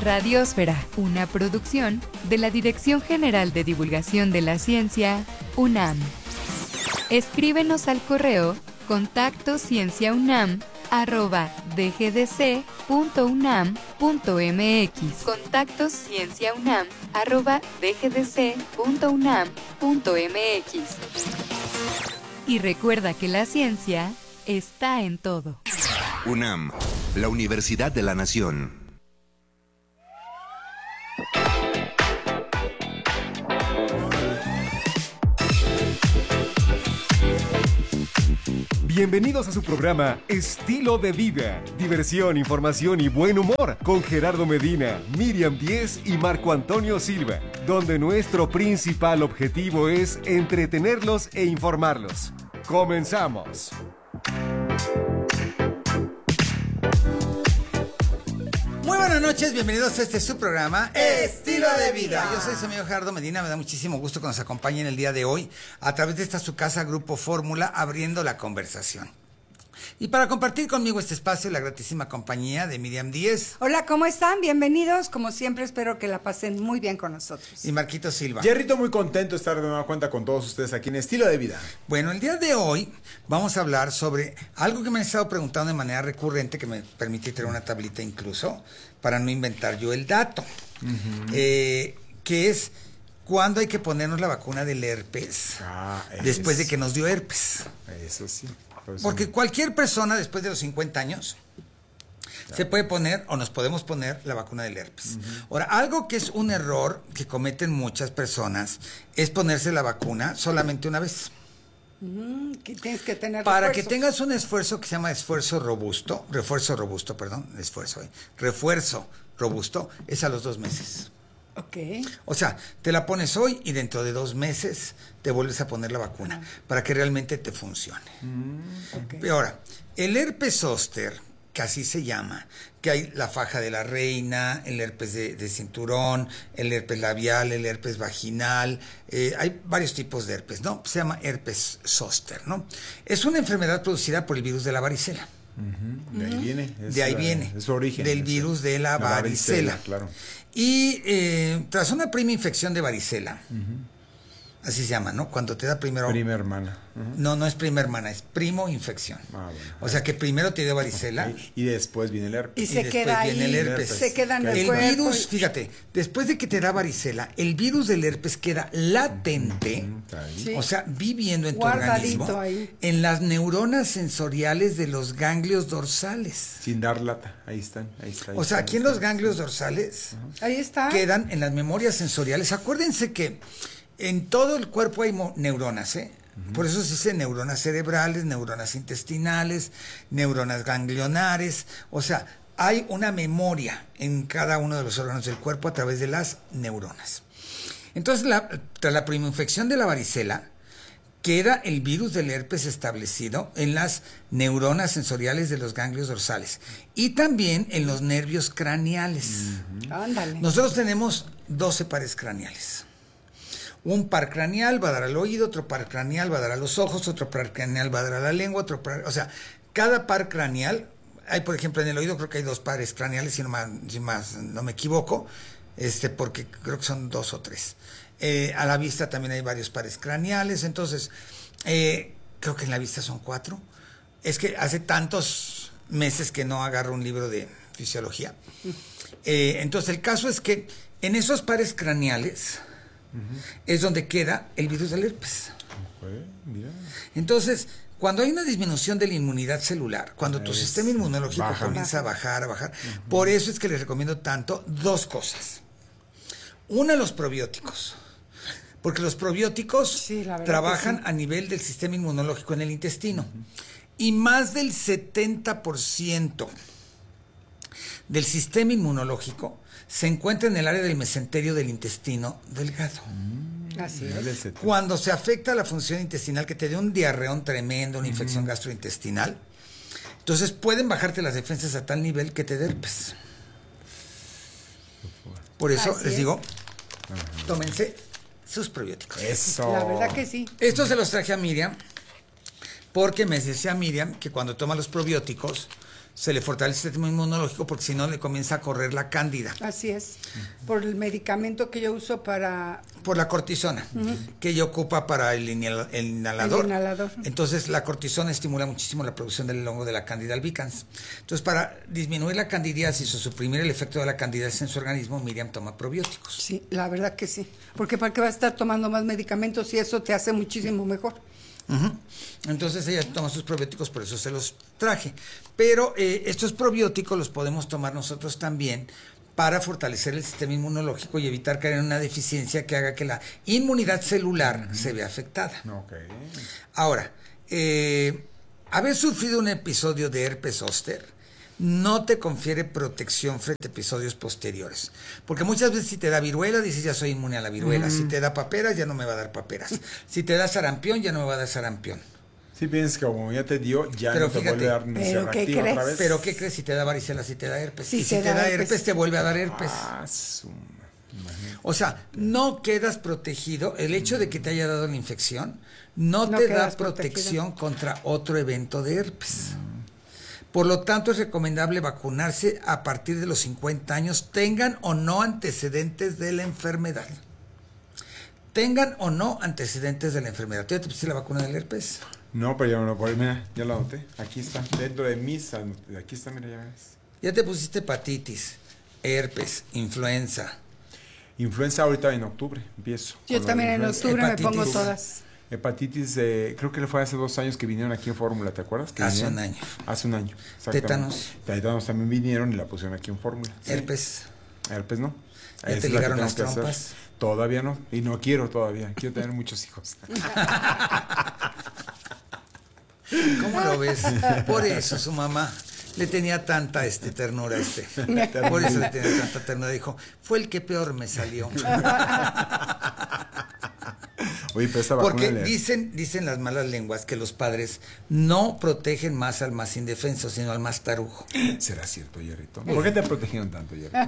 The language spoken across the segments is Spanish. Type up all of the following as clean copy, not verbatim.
Radiosfera, una producción de la Dirección General de Divulgación de la Ciencia, UNAM. Escríbenos al correo contactoscienciaunam@dgdc.unam.mx. contactoscienciaunam@dgdc.unam.mx. Y recuerda que la ciencia está en todo. UNAM, la Universidad de la Nación. Bienvenidos a su programa Estilo de Vida, diversión, información y buen humor con Gerardo Medina, Miriam Díez y Marco Antonio Silva, donde nuestro principal objetivo es entretenerlos e informarlos. ¡Comenzamos! Muy buenas noches, bienvenidos a este su programa Estilo de Vida. Yo soy su amigo Gerardo Medina, me da muchísimo gusto que nos acompañen el día de hoy a través de esta su casa Grupo Fórmula, abriendo la conversación. Y para compartir conmigo este espacio, la gratísima compañía de Miriam Díez. Hola, ¿cómo están? Bienvenidos. Como siempre, espero que la pasen muy bien con nosotros. Y Marquito Silva. Jerrito, muy contento de estar de nueva cuenta con todos ustedes aquí en Estilo de Vida. Bueno, el día de hoy vamos a hablar sobre algo que me han estado preguntando de manera recurrente, que me permite tener una tablita incluso, para no inventar yo el dato. Que es, ¿cuándo hay que ponernos la vacuna del herpes? Después de que nos dio herpes. Eso sí. Porque cualquier persona después de los 50 años se puede poner o nos podemos poner la vacuna del herpes. Ahora, algo que es un error que cometen muchas personas es ponerse la vacuna solamente una vez. Que tienes que tener para refuerzos. que tengas un esfuerzo que se llama refuerzo robusto, es a los 2 meses. Ok. O sea, te la pones hoy y dentro de 2 meses te vuelves a poner la vacuna para que realmente te funcione. Okay. Ahora, el herpes zóster, que así se llama, que hay la faja de la reina, el herpes de cinturón, el herpes labial, el herpes vaginal, hay varios tipos de herpes, ¿no? Se llama herpes zóster, ¿no? Es una enfermedad producida por el virus de la varicela. De ahí viene. De ahí viene. Es su origen. Del virus de la varicela. Claro. Y tras una prima infección de varicela, así se llama, ¿no? Cuando te da primero... Prima hermana. No es prima hermana, es primo infección. Bueno. O sea que primero te dio varicela. Okay. Y después viene el herpes. Y se después queda ahí. viene el herpes. Se queda en el El cuerpo. virus, fíjate, después de que te da varicela, el virus del herpes queda latente, Sí. o sea, viviendo en tu Guardadito organismo, ahí. en las neuronas sensoriales de los ganglios dorsales. Sin dar lata. Ahí están. O sea, aquí en los ganglios dorsales Ahí está. quedan en las memorias sensoriales. Acuérdense que en todo el cuerpo hay neuronas, ¿eh? Por eso se dice neuronas cerebrales, neuronas intestinales, neuronas ganglionares. O sea, hay una memoria en cada uno de los órganos del cuerpo a través de las neuronas. Entonces, tras la primoinfección de la varicela, queda el virus del herpes establecido en las neuronas sensoriales de los ganglios dorsales y también en los nervios craneales. Ándale. Nosotros tenemos 12 pares craneales. Un par craneal va a dar al oído, otro par craneal va a dar a los ojos, otro par craneal va a dar a la lengua, o sea, cada par craneal, hay por ejemplo en el oído creo que hay 2 pares craneales, si no me equivoco, porque creo que son 2 o 3. A la vista también hay varios pares craneales, entonces, creo que en la vista son 4. Es que hace tantos meses que no agarro un libro de fisiología. Entonces el caso es que en esos pares craneales es donde queda el virus del herpes. Mira. Entonces, cuando hay una disminución de la inmunidad celular, cuando tu sistema inmunológico comienza a bajar, por eso es que les recomiendo tanto 2 cosas. Una, los probióticos. Porque los probióticos trabajan a nivel del sistema inmunológico en el intestino. Y más del 70% del sistema inmunológico se encuentra en el área del mesenterio del intestino delgado. Así es. Cuando se afecta la función intestinal, que te dé un diarreón tremendo, una infección gastrointestinal, entonces pueden bajarte las defensas a tal nivel que te dé herpes. Por eso les digo, tómense sus probióticos. Eso. La verdad que sí. Esto se los traje a Miriam, porque me decía Miriam que cuando toma los probióticos se le fortalece el sistema inmunológico porque si no le comienza a correr la cándida. Así es. Por el medicamento que yo uso para... Por la cortisona, que ella ocupa para el inhalador. El inhalador. Entonces la cortisona estimula muchísimo la producción del hongo de la Candida albicans. Entonces para disminuir la candidiasis o suprimir el efecto de la candidiasis en su organismo, Miriam toma probióticos. Sí, la verdad que sí. Porque ¿para qué vas a estar tomando más medicamentos si eso te hace muchísimo mejor? Entonces ella toma sus probióticos, por eso se los traje. Pero estos probióticos los podemos tomar nosotros también para fortalecer el sistema inmunológico y evitar caer en una deficiencia que haga que la inmunidad celular se vea afectada. Okay. Ahora, haber sufrido un episodio de herpes zóster no te confiere protección frente a episodios posteriores. Porque muchas veces si te da viruela, dices ya soy inmune a la viruela. Si te da paperas, ya no me va a dar paperas. Si te da sarampión, ya no me va a dar sarampión. Si piensas que como ya te dio, ya Pero no te fíjate, vuelve a dar ni se ¿pero qué reactiva crees? otra vez. Pero ¿qué crees si te da varicela, si te da herpes? Sí, Y si te te da da herpes. herpes, te vuelve a dar herpes. Imagínate. O sea, no quedas protegido. El hecho de que te haya dado la infección no No te da quedas protección contra otro evento de herpes. Por lo tanto, es recomendable vacunarse a partir de los 50 años, tengan o no antecedentes de la enfermedad. Tengan o no antecedentes de la enfermedad. ¿Tú ya te pusiste la vacuna del herpes? No, pero ya me lo puedo. Mira, ya lo anoté. Aquí está, dentro de mis. Aquí está, mira, ya ves. ¿Ya te pusiste hepatitis, herpes, influenza? Influenza ahorita en octubre, empiezo. Yo con la también en influenza. octubre me Hepatitis. pongo todas. Hepatitis, creo que le fue hace 2 años que vinieron aquí en Fórmula, ¿te acuerdas? Que Hace vinieron. un año. Hace un año, exactamente. Tétanos. Tétanos también vinieron y la pusieron aquí en Fórmula. Sí. Herpes. Herpes no. ¿Ya Esa te es la que ligaron tengo las que hacer. trompas? Todavía no, y no quiero todavía. Quiero tener muchos hijos. ¿Cómo lo ves? Por eso su mamá le tenía tanta ternura Por eso le tenía tanta ternura. Dijo, fue el que peor me salió. Oye, pero esta vacuna Porque le- dicen las malas lenguas que los padres no protegen más al más indefenso, sino al más tarugo. ¿Será cierto, Jerrito? ¿Por qué te protegieron tanto, Jerry?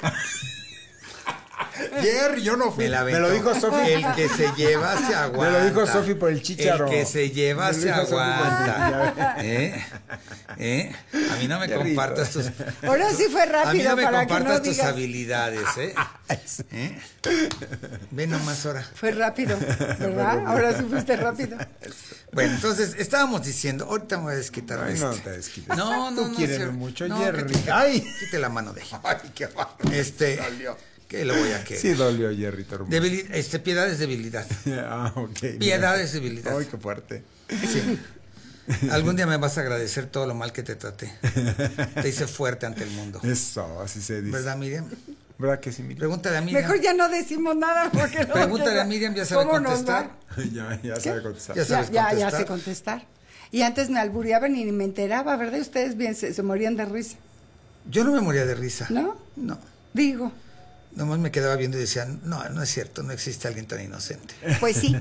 Jerry, yo no fui. Me lo dijo Sofi. El que se lleva se aguanta. Me lo dijo Sofi por el chícharo. El que se lleva Me lo se dijo Sofi por el aguanta. chícharo. A mí no me Qué rico. compartas tus... Ahora sí fue A mí rápido no me para que compartas no tus digas. habilidades, ¿Eh? Ve nomás ahora. Fue rápido, ¿verdad? Ahora sí fuiste rápido. Bueno, entonces, estábamos diciendo, ahorita me voy a desquitar de Ay, no este. te desquites. No, Tú quiéreme señor. mucho, No, Jerry. quite- Ay. Quite la mano de ella. Ay, qué bárbaro. Dolió. ¿Qué lo voy a querer? Sí dolió, Jerrito, hermoso. Piedad es debilidad. Ah, ok. Piedad es debilidad. Ay, qué fuerte. Sí. Algún día me vas a agradecer todo lo mal que te traté. Te hice fuerte ante el mundo. Eso, así se dice. ¿Verdad, Miriam? ¿Verdad que sí, Miriam? Pregúntale a Miriam. Mejor ya no decimos nada porque no. Pregúntale a Miriam, ya sabe ¿Cómo nos contestar. va? ya sabe contestar. Ya sabes Ya contestar. sé contestar. Y antes me albureaban y ni me enteraba, ¿verdad? Ustedes bien se morían de risa, Yo no me moría de risa. ¿no? No. Digo, Nomás me quedaba viendo y decía, no, no es cierto, no existe alguien tan inocente. pues sí.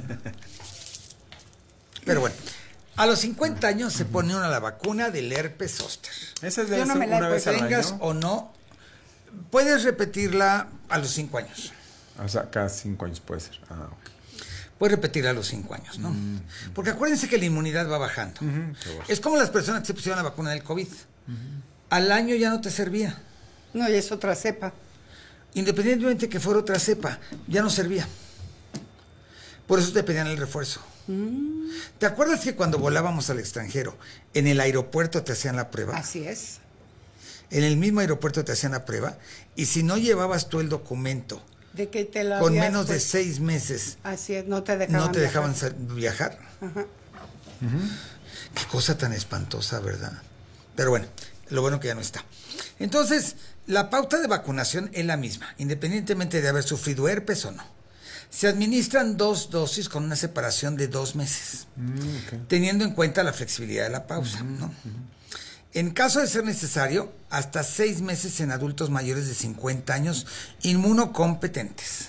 Pero bueno, a los 50 años se pone una la vacuna del herpes zóster. Esa es de Yo no me la he una vez al Tengas año. o no, puedes repetirla a los 5 años. O sea, cada 5 años puede ser. Ah, ok. Puedes repetirla a los 5 años, ¿no? Porque acuérdense que la inmunidad va bajando. seguro. Es como las personas que se pusieron la vacuna del COVID. Al año ya no te servía. No, y es otra cepa. Independientemente que fuera otra cepa, ya no servía. Por eso te pedían el refuerzo. ¿Te acuerdas que cuando volábamos al extranjero, en el aeropuerto te hacían la prueba? Así es. En el mismo aeropuerto te hacían la prueba, y si no llevabas tú el documento De que te la con habías menos de puesto. 6 meses, Así es, no te dejaban no te dejaban viajar. viajar. Ajá. Qué cosa tan espantosa, ¿verdad? Pero bueno, lo bueno que ya no está. Entonces, la pauta de vacunación es la misma, independientemente de haber sufrido herpes o no. Se administran 2 dosis con una separación de 2 meses, teniendo en cuenta la flexibilidad de la pausa, ¿no? En caso de ser necesario, hasta 6 meses en adultos mayores de 50 años inmunocompetentes.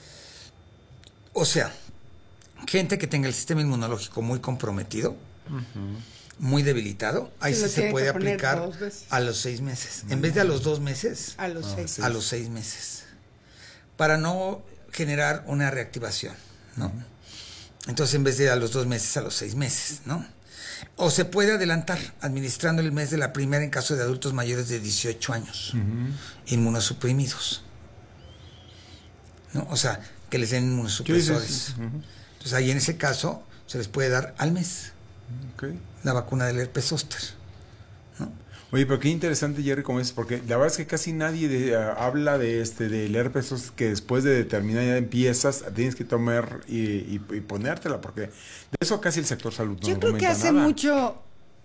O sea, gente que tenga el sistema inmunológico muy comprometido, muy debilitado, ahí Se sí lo se tienen puede que poner aplicar 2 veces. a los 6 meses. En vez de a los 2 meses, A los 6. a los 6 meses. Para no generar una reactivación, ¿no? Entonces, en vez de a los 2 meses, a los 6 meses, ¿no? O se puede adelantar administrando el mes de la primera en caso de adultos mayores de 18 años, inmunosuprimidos. ¿No? O sea, que les den inmunosupresores. Entonces ahí en ese caso se les puede dar al mes la vacuna del herpes zóster. ¿No? Oye, pero qué interesante, Jerry, como es, porque la verdad es que casi nadie habla del herpes zóster, que después de determinada edad empiezas, tienes que tomar y ponértela, porque de eso casi el sector salud no Yo creo que hace nada. mucho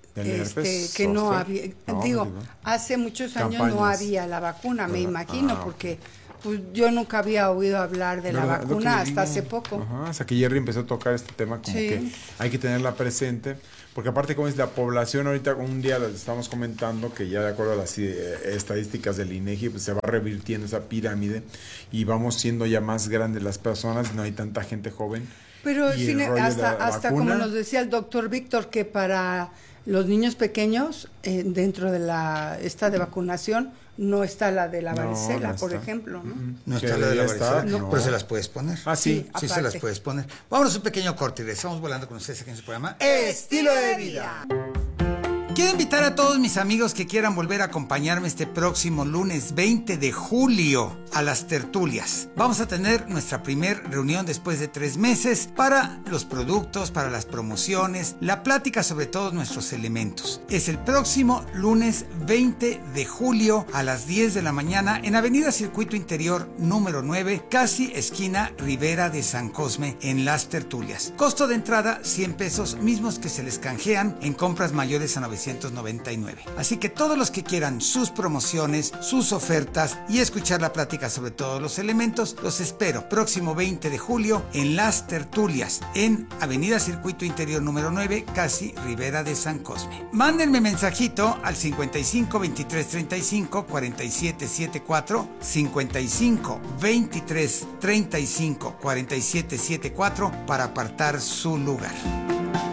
que no había, hace muchos años campañas. No había la vacuna, me imagino, porque pues yo nunca había oído hablar de la vacuna hasta hace poco. Hasta que Jerry empezó a tocar este tema, como que hay que tenerla presente, porque aparte como es la población ahorita, un día les estamos comentando que ya de acuerdo a las estadísticas del INEGI, pues se va revirtiendo esa pirámide y vamos siendo ya más grandes las personas, no hay tanta gente joven. Pero hasta como nos decía el doctor Víctor, que para los niños pequeños, dentro de esta de vacunación, no está la de la varicela, por ejemplo, ¿no? No está la de la varicela, pero se las puedes poner. Sí, se las puedes poner. Vámonos un pequeño corte y regresamos volando con ustedes aquí en su programa Estilo de Vida. Quiero invitar a todos mis amigos que quieran volver a acompañarme este próximo lunes 20 de julio a las tertulias. Vamos a tener nuestra primer reunión después de 3 meses para los productos, para las promociones, la plática sobre todos nuestros elementos. Es el próximo lunes 20 de julio a las 10 de la mañana en Avenida Circuito Interior número 9, casi esquina Rivera de San Cosme, en las tertulias. Costo de entrada 100 pesos, mismos que se les canjean en compras mayores a 999. Así que todos los que quieran sus promociones, sus ofertas y escuchar la plática sobre todos los elementos, los espero próximo 20 de julio en las tertulias en Avenida Circuito Interior número 9, casi Rivera de San Cosme. Mándenme mensajito al 55 23 35 47 74, 55 23 35 47 74 para apartar su lugar.